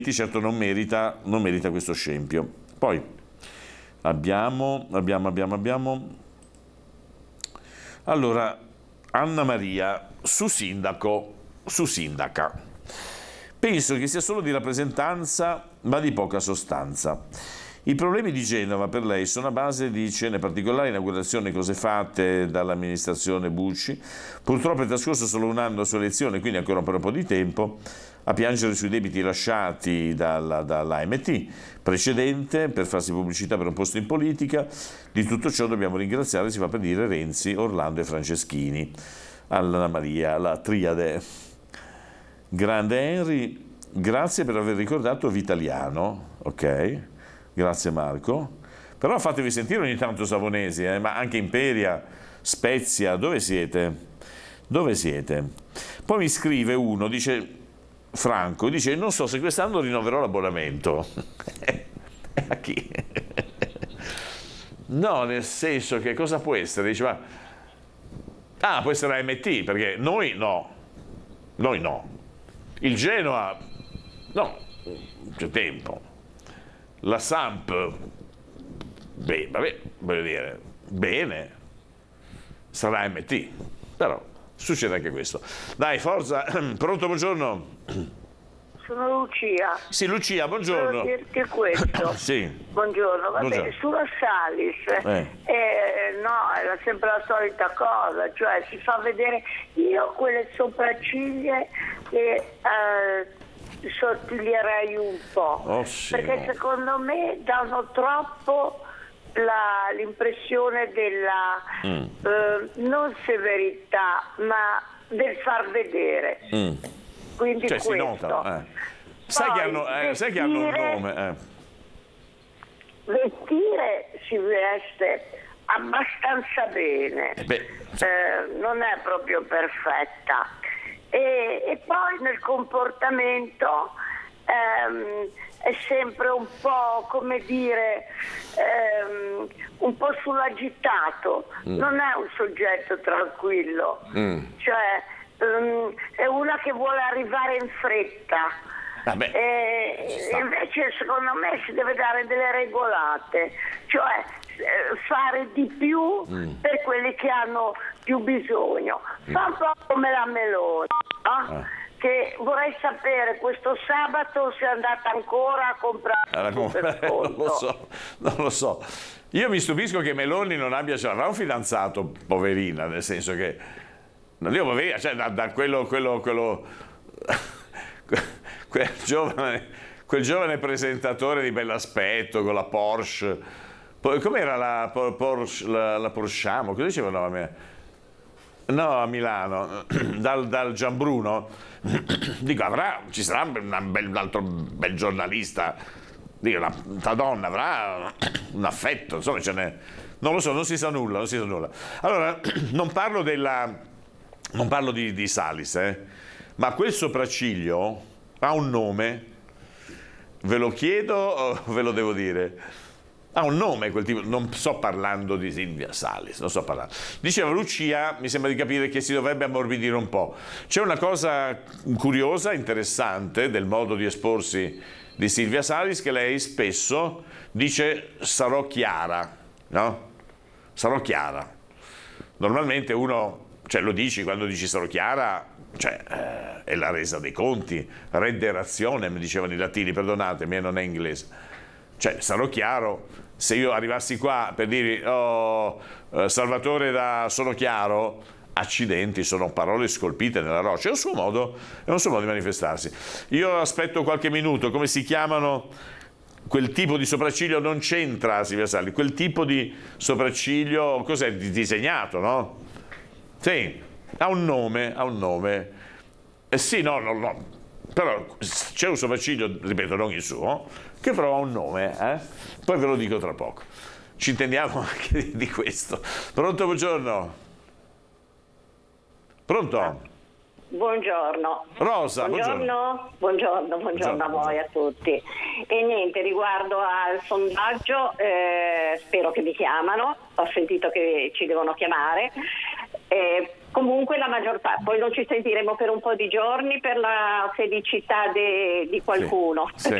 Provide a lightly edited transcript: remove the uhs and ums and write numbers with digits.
certo non merita questo scempio. Poi abbiamo allora Anna Maria su sindaca. Penso che sia solo di rappresentanza ma di poca sostanza. I problemi di Genova per lei sono a base di cene particolari, inaugurazioni, cose fatte dall'amministrazione Bucci. Purtroppo è trascorso solo un anno a sua elezione, quindi ancora per un po' di tempo a piangere sui debiti lasciati dall'AMT precedente per farsi pubblicità per un posto in politica. Di tutto ciò dobbiamo ringraziare, si fa per dire, Renzi, Orlando e Franceschini. Anna Maria, la triade. Grande Henry, grazie per aver ricordato Vitaliano, ok? Grazie Marco. Però fatevi sentire ogni tanto savonesi, ma anche Imperia, Spezia, dove siete? Dove siete? Poi mi scrive uno, dice Franco, dice non so se quest'anno rinnoverò l'abbonamento. A chi? No, nel senso che cosa può essere? Dice, può essere AMT, perché noi no. Il Genoa, no, c'è tempo. La Samp, voglio dire, bene, sarà MT, però succede anche questo. Dai, forza, pronto, buongiorno. Sono Lucia. Sì, Lucia, buongiorno. Volevo dirti questo. Sì. Buongiorno. Vabbè, sulla Salis, no, era sempre la solita cosa, cioè si fa vedere, io quelle sopracciglia che sottiglierei un po', perché secondo me danno troppo l'impressione della non severità, ma del far vedere. Quindi cioè, questo. si nota. Sai che hanno un nome. Vestire si veste abbastanza bene, non è proprio perfetta. E poi nel comportamento è sempre un po', come dire, un po' sull'agitato, non è un soggetto tranquillo, cioè è una che vuole arrivare in fretta. Invece secondo me si deve dare delle regolate, cioè fare di più per quelli che hanno più bisogno. Fa un po' come la Meloni, no? Che vorrei sapere questo sabato se è andata ancora a comprare non lo so. Io mi stupisco che Meloni non abbia un fidanzato, poverina, nel senso che non dico poverina, cioè da quello quel giovane presentatore di bell'aspetto con la Porsche. Com'era la Porschamo? Cosa dicevano a me? No, a Milano, dal Gianbruno. Dico, ci sarà un altro bel giornalista, dico, una donna avrà un affetto, insomma, non lo so, non si sa nulla. Allora, non parlo di Salis, ma quel sopracciglio ha un nome, ve lo chiedo o ve lo devo dire? Ha un nome quel tipo, non sto parlando di Silvia Salis, non sto parlando. Diceva Lucia, mi sembra di capire che si dovrebbe ammorbidire un po'. C'è una cosa curiosa, interessante del modo di esporsi di Silvia Salis, che lei spesso dice sarò chiara, no? Sarò chiara. Normalmente uno, cioè lo dici quando dici sarò chiara, cioè è la resa dei conti, rederazione, mi dicevano i latini, perdonatemi, non è inglese. Cioè, sarò chiaro, se io arrivassi qua per dire Salvatore sono chiaro, accidenti, sono parole scolpite nella roccia, è un suo modo di manifestarsi. Io aspetto qualche minuto, come si chiamano quel tipo di sopracciglio? Non c'entra Silvia Salis, quel tipo di sopracciglio, cos'è? Disegnato, no? Sì, ha un nome. Sì, no. Però c'è un sopracciglio, ripeto, non il suo, che però ha un nome, poi ve lo dico tra poco. Ci intendiamo anche di questo. Pronto, buongiorno. Pronto? Buongiorno. Rosa, buongiorno. Buongiorno a voi, a tutti. E niente, riguardo al sondaggio, spero che mi chiamano, ho sentito che ci devono chiamare. Comunque la maggior parte, poi non ci sentiremo per un po' di giorni per la felicità di qualcuno. Sì.